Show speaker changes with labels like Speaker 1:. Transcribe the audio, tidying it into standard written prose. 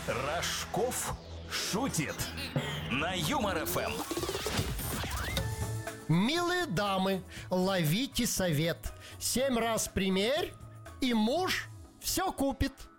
Speaker 1: Рожков шутит на Юмор ФМ.
Speaker 2: Милые дамы, ловите совет. 7 раз примерь, и муж все купит.